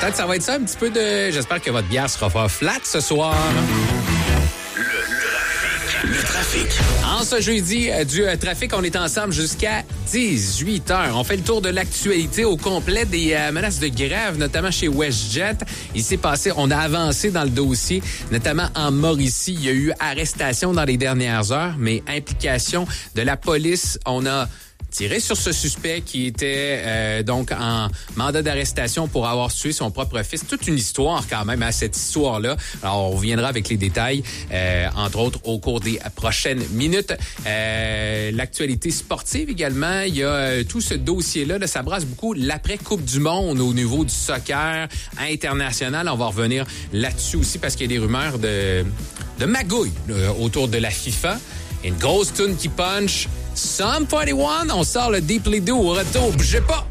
peut-être ça va être ça, un petit peu de... J'espère que votre bière sera pas flat ce soir. Le trafic. En ce jeudi du trafic, on est ensemble jusqu'à 18h. On fait le tour de l'actualité au complet des menaces de grève, notamment chez WestJet. Il s'est passé, on a avancé dans le dossier, notamment en Mauricie. Il y a eu arrestation dans les dernières heures, mais implication de la police. On a tiré sur ce suspect qui était donc en mandat d'arrestation pour avoir tué son propre fils. Toute une histoire quand même à cette histoire-là. Alors, on reviendra avec les détails, entre autres, au cours des prochaines minutes. L'actualité sportive également, il y a tout ce dossier-là. Là, ça brasse beaucoup l'après-Coupe du Monde au niveau du soccer international. On va revenir là-dessus aussi parce qu'il y a des rumeurs de magouille autour de la FIFA. Une grosse tune qui punch. Sum 41, on sort le Deeply Do au retour. Bougez pas!